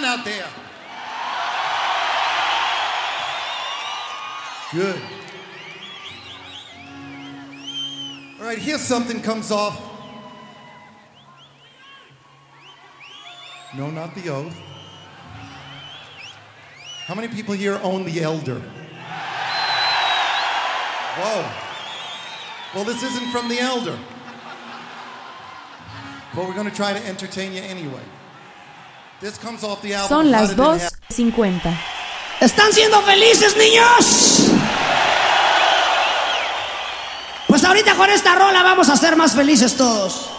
on out there. Good. All right, here something comes off. No, not the oath. How many people here own the Elder? Whoa. Well, this isn't from the Elder. But we're going to try to entertain you anyway. This comes off the album. Son las 2:50. ¿Están siendo felices, niños? Pues ahorita con esta rola vamos a ser más felices todos.